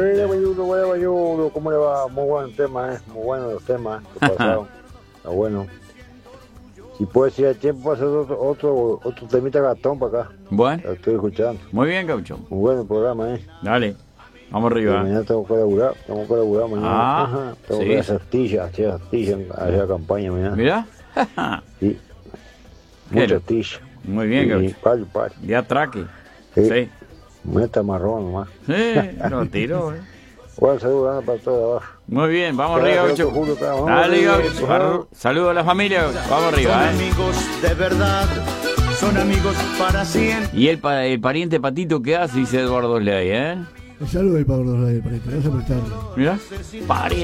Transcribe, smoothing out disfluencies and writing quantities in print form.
¿Cómo le va? Muy buen tema, muy buenos los temas que pasaron. Está bueno. Si puede ser el tiempo para hacer otro temita gatón para acá. Bueno. Lo estoy escuchando. Muy bien, Gaucho. Muy bueno el programa, Dale. Vamos arriba. Mañana tengo que laburar mañana. Ajá. Tengo que hacer astilla en la campaña mañana. ¿Mirá? Sí. Mucha astilla. Muy bien, Gaucho. Pal. De atraque. Sí. Meta marrón nomás. Sí, lo tiró, Bueno, saludos para todos abajo. Muy bien, vamos arriba, Gaucho. Dale, Gaucho. Saludos a la familia, vamos arriba, Son amigos de verdad, son amigos para siempre. Y el pariente Patito, ¿qué hace? Dice Eduardo Ley, Un saludo ahí para Gordos Radio, gracias por estar. Mirá, pariente.